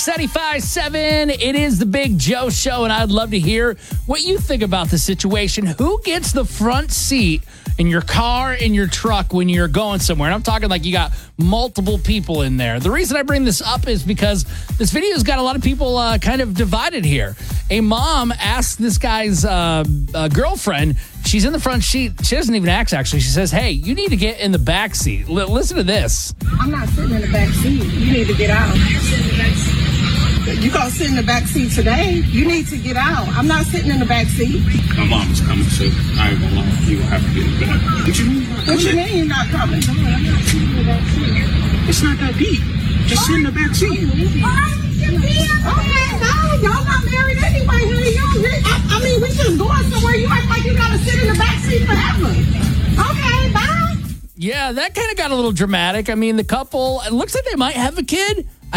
Kicks 95.7. It is the Big Joe Show, and I'd love to hear what you think about the situation. Who gets the front seat in your car, in your truck when you're going somewhere? And I'm talking like you got multiple people in there. The reason I bring this up is because this video's got a lot of people kind of divided here. A mom asked this guy's girlfriend, she's in the front seat. She doesn't even ask, actually. She says, hey, you need to get in the back seat. Listen to this. I'm not sitting in the back seat. You need to get out. You gonna sit in the back seat today? You need to get out. I'm not sitting in the back seat. My mom's coming, so I ain't gonna lie. You gonna have to get in the back. What you mean? What you mean you're not coming? I'm not sitting in the back seat. It's not that deep. Just sit in the back seat. Okay, no, y'all not married anyway, honey. I mean, we just going somewhere. You act like you gotta sit in the back seat forever. Okay, bye. Yeah, that kind of got a little dramatic. I mean, the couple, it looks like they might have a kid.